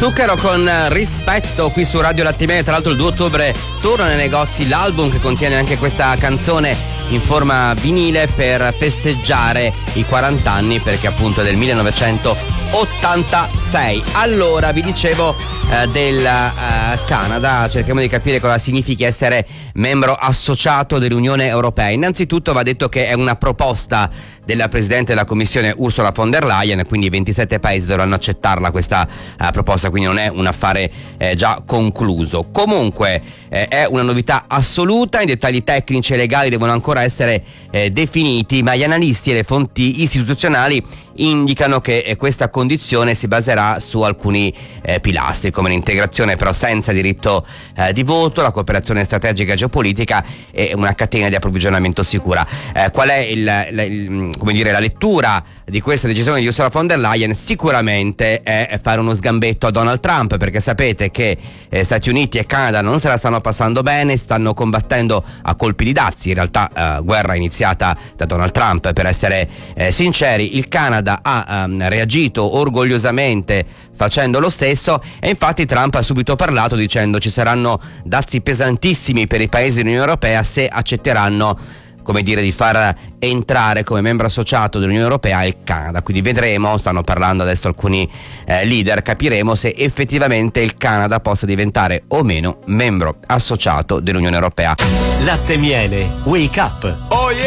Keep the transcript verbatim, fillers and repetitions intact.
Zucchero con Rispetto qui su Radio Latte Miele. Tra l'altro il due ottobre torna nei negozi l'album che contiene anche questa canzone in forma vinile per festeggiare i quaranta anni, perché appunto è del millenovecentottantasei. Allora vi dicevo eh, del eh, Canada, cerchiamo di capire cosa significhi essere membro associato dell'Unione Europea. Innanzitutto va detto che è una proposta della Presidente della Commissione Ursula von der Leyen, quindi ventisette paesi dovranno accettarla questa uh, proposta, quindi non è un affare eh, già concluso. Comunque eh, è una novità assoluta, i dettagli tecnici e legali devono ancora essere eh, definiti, ma gli analisti e le fonti istituzionali indicano che eh, questa condizione si baserà su alcuni eh, pilastri, come l'integrazione però senza diritto eh, di voto, la cooperazione strategica e geopolitica e una catena di approvvigionamento sicura. Eh, qual è il, il, il come dire, la lettura di questa decisione di Ursula von der Leyen? Sicuramente è fare uno sgambetto a Donald Trump, perché sapete che eh, Stati Uniti e Canada non se la stanno passando bene, stanno combattendo a colpi di dazi, in realtà eh, guerra iniziata da Donald Trump, per essere eh, sinceri. Il Canada ha um, reagito orgogliosamente facendo lo stesso, e infatti Trump ha subito parlato dicendo ci saranno dazi pesantissimi per i paesi dell'Unione Europea se accetteranno, come dire, di far entrare come membro associato dell'Unione Europea il Canada. Quindi vedremo, stanno parlando adesso alcuni eh, leader, capiremo se effettivamente il Canada possa diventare o meno membro associato dell'Unione Europea. Latte Miele, wake up! Oh yeah!